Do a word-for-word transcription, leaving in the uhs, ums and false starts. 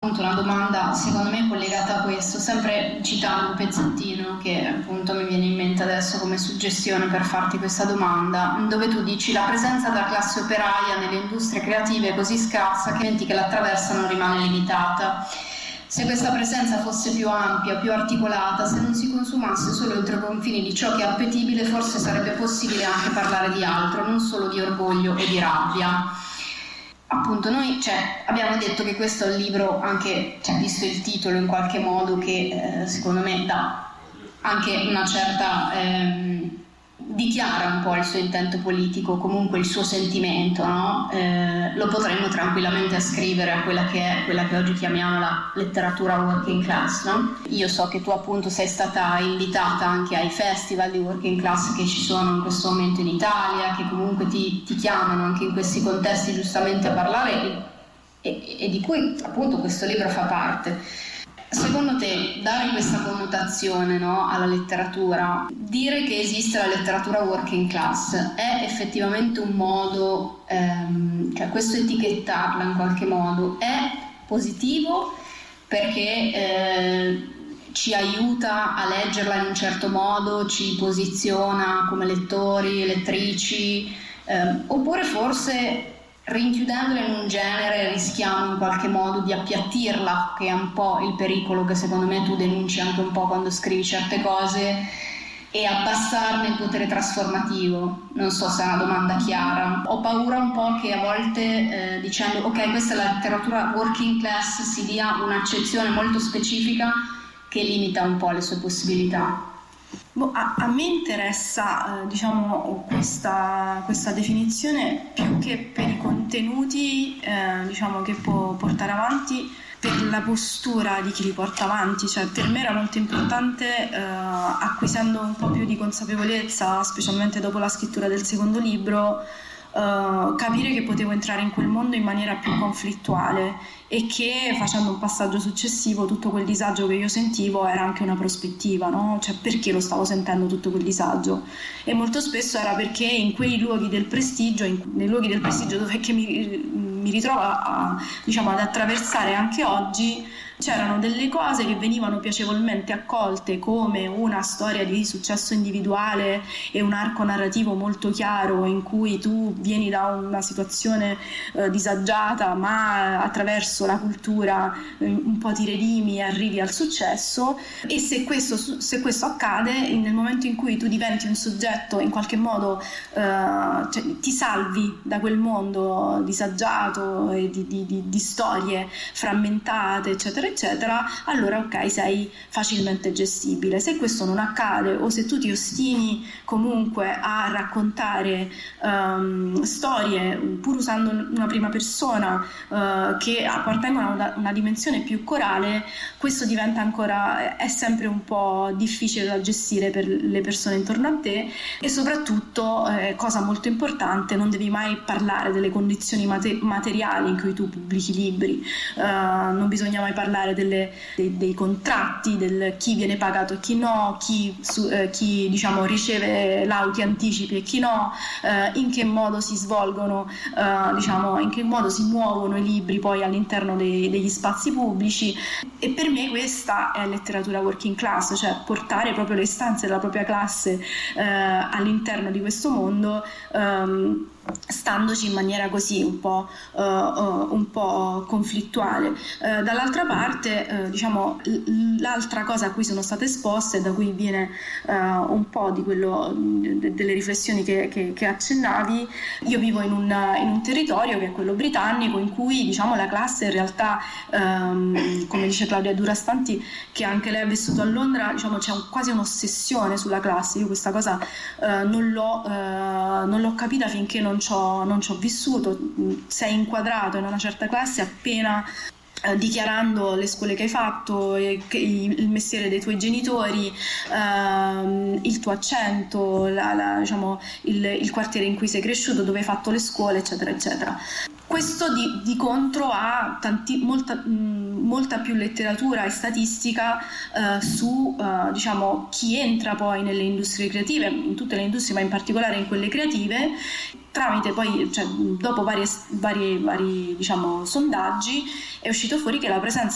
Una domanda secondo me collegata a questo, sempre citando un pezzettino che appunto mi viene in mente adesso come suggestione per farti questa domanda, dove tu dici: la presenza della classe operaia nelle industrie creative è così scarsa che eventi che l'attraversano rimane limitata. Se questa presenza fosse più ampia, più articolata, se non si consumasse solo entro i confini di ciò che è appetibile, forse sarebbe possibile anche parlare di altro, non solo di orgoglio e di rabbia. Appunto, noi cioè, abbiamo detto che questo è un libro, anche cioè, visto il titolo in qualche modo, che eh, secondo me dà anche una certa ehm, dichiara un po' il suo intento politico, comunque il suo sentimento, no? Eh, lo potremmo tranquillamente ascrivere a quella che è quella che oggi chiamiamo la letteratura working class, no? Io so che tu appunto sei stata invitata anche ai festival di working class che ci sono in questo momento in Italia, che comunque ti, ti chiamano anche in questi contesti giustamente a parlare e, e, e di cui appunto questo libro fa parte. Secondo te dare questa connotazione, no, alla letteratura, dire che esiste la letteratura working class è effettivamente un modo, ehm, cioè questo etichettarla in qualche modo è positivo perché eh, ci aiuta a leggerla in un certo modo, ci posiziona come lettori, lettrici, ehm, oppure forse rinchiudendola in un genere rischiamo in qualche modo di appiattirla, che è un po' il pericolo che secondo me tu denunci anche un po' quando scrivi certe cose, e abbassarne il potere trasformativo. Non so se è una domanda chiara. Ho paura un po' che a volte eh, dicendo ok, questa è la letteratura working class si dia un'accezione molto specifica che limita un po' le sue possibilità. Boh, a, a me interessa eh, diciamo questa, questa definizione più che per i contenuti eh, diciamo che può portare avanti, per la postura di chi li porta avanti. Cioè, per me era molto importante, eh, acquisendo un po' più di consapevolezza, specialmente dopo la scrittura del secondo libro, Uh, capire che potevo entrare in quel mondo in maniera più conflittuale e che facendo un passaggio successivo tutto quel disagio che io sentivo era anche una prospettiva, no? Cioè, perché lo stavo sentendo tutto quel disagio? E molto spesso era perché in quei luoghi del prestigio, in, nei luoghi del prestigio dove che mi, mi ritrovo a, diciamo, ad attraversare anche oggi, c'erano delle cose che venivano piacevolmente accolte come una storia di successo individuale e un arco narrativo molto chiaro in cui tu vieni da una situazione eh, disagiata, ma attraverso la cultura eh, un po' ti redimi e arrivi al successo. E se questo, se questo accade, nel momento in cui tu diventi un soggetto in qualche modo eh, cioè, ti salvi da quel mondo disagiato e di, di, di, di storie frammentate eccetera eccetera, allora ok, sei facilmente gestibile. Se questo non accade, o se tu ti ostini comunque a raccontare um, storie pur usando una prima persona uh, che appartengono a una, una dimensione più corale, questo diventa ancora, è sempre un po' difficile da gestire per le persone intorno a te. E soprattutto, eh, cosa molto importante, non devi mai parlare delle condizioni mate- materiali in cui tu pubblichi libri, uh, non bisogna mai parlare Delle, dei, dei contratti, del chi viene pagato e chi no, chi, su, eh, chi diciamo riceve lauti anticipi e chi no, eh, in che modo si svolgono, eh, diciamo in che modo si muovono i libri poi all'interno dei, degli spazi pubblici. E per me questa è letteratura working class, cioè portare proprio le istanze della propria classe eh, all'interno di questo mondo, ehm, standoci in maniera così un po', uh, uh, un po' conflittuale. Uh, dall'altra parte, uh, diciamo, l- l'altra cosa a cui sono state esposte, da cui viene uh, un po' di quello, de- delle riflessioni che, che, che accennavi, io vivo in un, in un territorio che è quello britannico, in cui diciamo la classe in realtà, um, come dice Claudia Durastanti, che anche lei ha vissuto a Londra, diciamo c'è un, quasi un'ossessione sulla classe. Io questa cosa uh, non, l'ho, uh, non l'ho capita finché non ci ho, non ci ho vissuto. Sei inquadrato in una certa classe appena eh, dichiarando le scuole che hai fatto, e, che, il mestiere dei tuoi genitori, ehm, il tuo accento, la, la, diciamo, il, il quartiere in cui sei cresciuto, dove hai fatto le scuole eccetera eccetera. Questo di, di contro ha tanti, molta, mh, molta più letteratura e statistica eh, su eh, diciamo chi entra poi nelle industrie creative, in tutte le industrie ma in particolare in quelle creative, tramite poi, cioè, dopo vari, vari, vari diciamo, sondaggi è uscito fuori che la presenza